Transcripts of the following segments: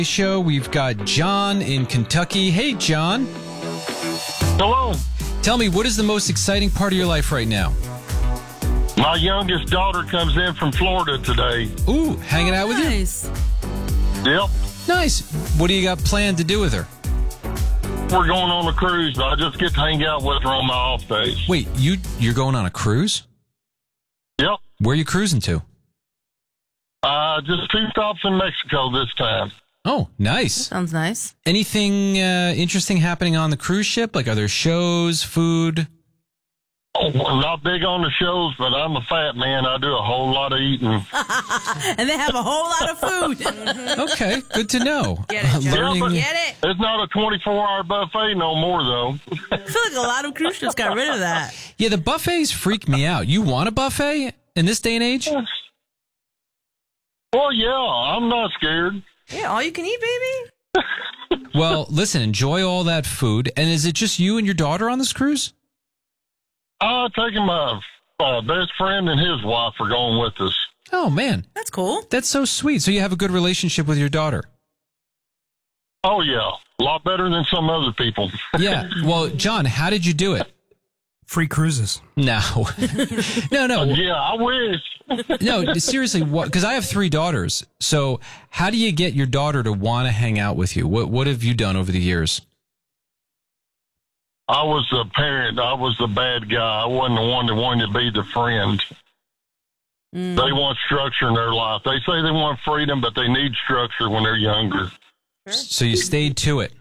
Show. We've got John in Kentucky. Hey, John. Hello. Tell me, what is the most exciting part of your life right now? My youngest daughter comes in from Florida today. Ooh, hanging out with you? Nice. Yep. Nice. What do you got planned to do with her? We're going on a cruise, but I just get to hang out with her on my off days. Wait, you're going on a cruise? Yep. Where are you cruising to? Just 2 stops in Mexico this time. Oh, nice. Sounds nice. Anything interesting happening on the cruise ship? Like, are there shows, food? Oh, I'm not big on the shows, but I'm a fat man. I do a whole lot of eating. And they have a whole lot of food. Okay, good to know. Get it, John. Learning. Get it. It's not a 24-hour buffet no more, though. I feel like a lot of cruise ships got rid of that. Yeah, the buffets freak me out. You want a buffet in this day and age? Well, yeah, I'm not scared. Yeah, all you can eat, baby. Well, listen, enjoy all that food. And is it just you and your daughter on this cruise? Taking my best friend and his wife are going with us. Oh, man. That's cool. That's so sweet. So you have a good relationship with your daughter. Oh, yeah. A lot better than some other people. Yeah. Well, John, how did you do it? Free cruises. No. No. Yeah, I wish. No, seriously, because I have 3 daughters. So how do you get your daughter to want to hang out with you? What have you done over the years? I was the parent. I was the bad guy. I wasn't the one that wanted to be the friend. They want structure in their life. They say they want freedom, but they need structure when they're younger. So you stayed to it.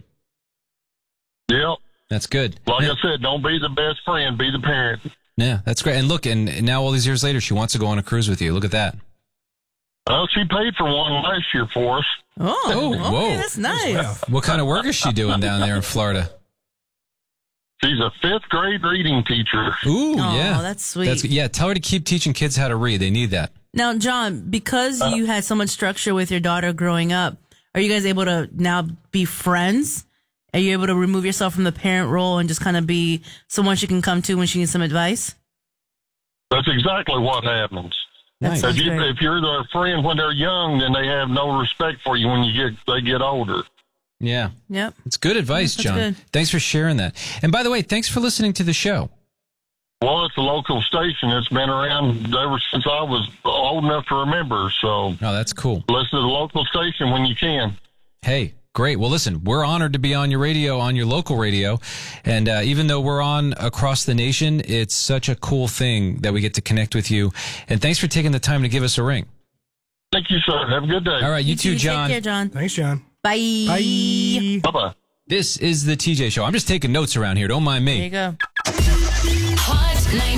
Yep. That's good. Like I said, don't be the best friend. Be the parent. Yeah, that's great. And look, and now all these years later, she wants to go on a cruise with you. Look at that. Well, she paid for one last year for us. Oh, okay, whoa. that's nice. What kind of work is she doing down there in Florida? She's a 5th grade reading teacher. Ooh, Oh, yeah. that's sweet. Yeah, tell her to keep teaching kids how to read. They need that. Now, John, because you had so much structure with your daughter growing up, are you guys able to now be friends? Are you able to remove yourself from the parent role and just kind of be someone she can come to when she needs some advice? That's exactly what happens. Nice. That's If great. you're their friend when they're young, then they have no respect for you when they get older. Yeah. Yep. It's good advice, That's John. good. Thanks for sharing that. And by the way, thanks for listening to the show. Well, it's a local station. It's been around ever since I was old enough to remember. So Oh, that's cool. listen to the local station when you can. Hey, great. Well, listen, we're honored to be on your radio, on your local radio. And even though we're on across the nation, it's such a cool thing that we get to connect with you. And thanks for taking the time to give us a ring. Thank you, sir. Have a good day. All right, you too, John. Take care, John. Thanks, John. Bye. Bye. Bye-bye. This is the TJ Show. I'm just taking notes around here. Don't mind There you me. go. Hot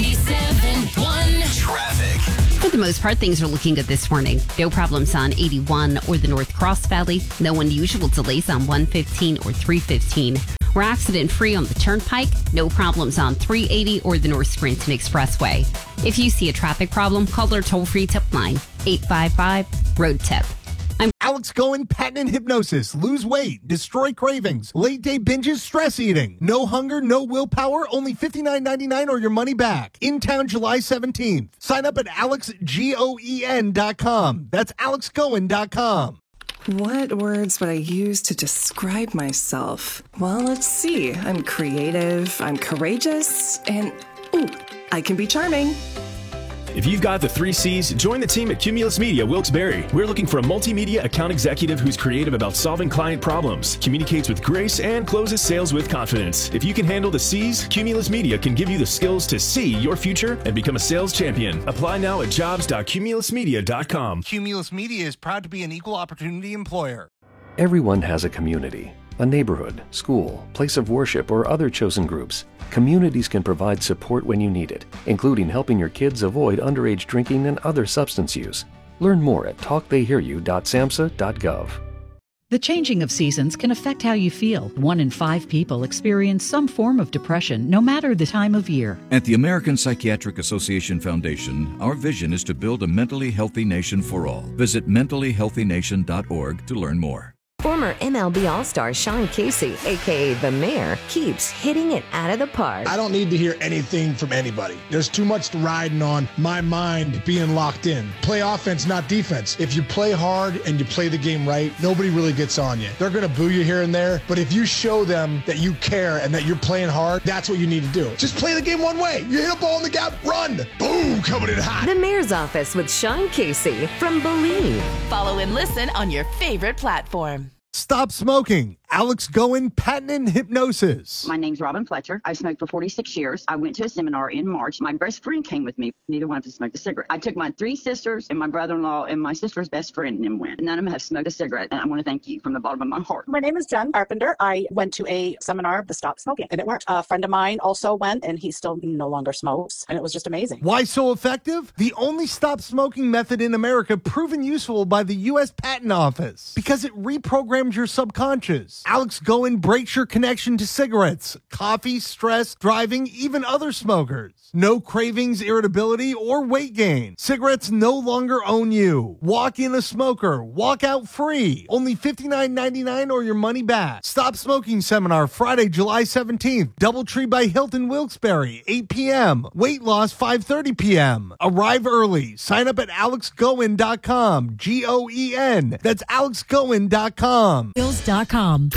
97.1 Traffic. For the most part, things are looking good this morning. No problems on 81 or the North Cross Valley. No unusual delays on 115 or 315. We're accident-free on the Turnpike. No problems on 380 or the North Scranton Expressway. If you see a traffic problem, call our toll-free tip line, 855-ROAD-TIP. Alex Goen, patent hypnosis, lose weight, destroy cravings, late day binges, stress eating, no hunger, no willpower, only $59.99 or your money back. In town July 17th. Sign up at alexgoen.com. That's alexgoen.com. What words would I use to describe myself? Well, let's see. I'm creative, I'm courageous, and ooh, I can be charming. If you've got the 3 C's, join the team at Cumulus Media Wilkes-Barre. We're looking for a multimedia account executive who's creative about solving client problems, communicates with grace, and closes sales with confidence. If you can handle the C's, Cumulus Media can give you the skills to see your future and become a sales champion. Apply now at jobs.cumulusmedia.com. Cumulus Media is proud to be an equal opportunity employer. Everyone has a community, a neighborhood, school, place of worship, or other chosen groups. Communities can provide support when you need it, including helping your kids avoid underage drinking and other substance use. Learn more at talktheyhearyou.samhsa.gov. The changing of seasons can affect how you feel. 1 in 5 people experience some form of depression, no matter the time of year. At the American Psychiatric Association Foundation, our vision is to build a mentally healthy nation for all. Visit mentallyhealthynation.org to learn more. Former MLB All-Star Sean Casey, a.k.a. The Mayor, keeps hitting it out of the park. I don't need to hear anything from anybody. There's too much riding on my mind being locked in. Play offense, not defense. If you play hard and you play the game right, nobody really gets on you. They're going to boo you here and there, but if you show them that you care and that you're playing hard, that's what you need to do. Just play the game one way. You hit a ball in the gap, run. Boom, coming in hot. The Mayor's Office with Sean Casey from Believe. Follow and listen on your favorite platform. Stop smoking. Alex Goen, Patent and Hypnosis. My name's Robin Fletcher. I've smoked for 46 years. I went to a seminar in March. My best friend came with me. Neither one of us smoked a cigarette. I took my 3 sisters and my brother-in-law and my sister's best friend and went. None of them have smoked a cigarette, and I want to thank you from the bottom of my heart. My name is Jen Carpenter. I went to a seminar of the Stop Smoking, and it worked. A friend of mine also went, and he still no longer smokes, and it was just amazing. Why so effective? The only stop smoking method in America proven useful by the U.S. Patent Office because it reprograms your subconscious. Alex Goen breaks your connection to cigarettes, coffee, stress, driving, even other smokers. No cravings, irritability, or weight gain. Cigarettes no longer own you. Walk in a smoker. Walk out free. Only $59.99 or your money back. Stop Smoking Seminar Friday, July 17th. Doubletree by Hilton Wilkes-Barre, 8 p.m. Weight loss, 5:30 p.m. Arrive early. Sign up at alexgoen.com. Goen. That's alexgoen.com. Bills.com.